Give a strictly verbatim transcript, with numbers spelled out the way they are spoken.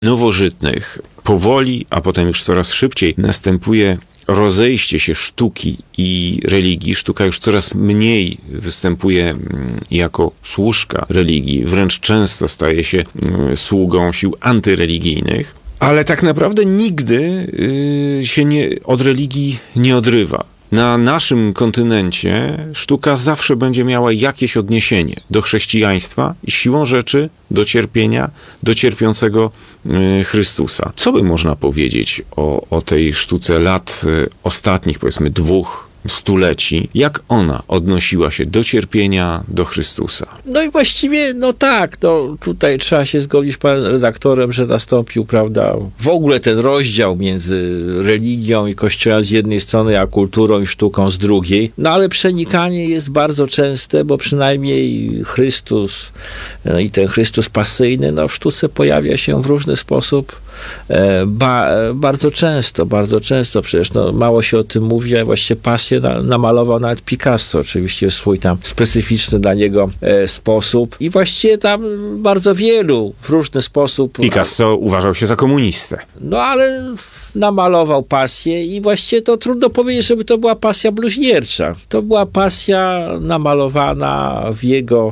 nowożytnych powoli, a potem już coraz szybciej następuje rozejście się sztuki i religii. Sztuka już coraz mniej występuje jako służka religii, wręcz często staje się sługą sił antyreligijnych, ale tak naprawdę nigdy yy, się nie, od religii nie odrywa. Na naszym kontynencie sztuka zawsze będzie miała jakieś odniesienie do chrześcijaństwa i siłą rzeczy do cierpienia, do cierpiącego Chrystusa. Co by można powiedzieć o, o tej sztuce lat ostatnich, powiedzmy dwóch stuleci, jak ona odnosiła się do cierpienia, do Chrystusa? No i właściwie, no tak, no tutaj trzeba się zgodzić z panem redaktorem, że nastąpił, prawda, w ogóle ten rozdział między religią i kościołem z jednej strony, a kulturą i sztuką z drugiej. No ale przenikanie jest bardzo częste, bo przynajmniej Chrystus, no i ten Chrystus pasyjny, no w sztuce pojawia się w różny sposób e, ba, bardzo często, bardzo często. Przecież no, mało się o tym mówi, a właściwie pasję na, namalował nawet Picasso, oczywiście w swój tam specyficzny dla niego e, sposób. I właściwie tam bardzo wielu w różny sposób. Picasso uważał się za komunistę. No ale namalował pasję i właściwie to trudno powiedzieć, żeby to była pasja bluźniercza. To była pasja namalowana w jego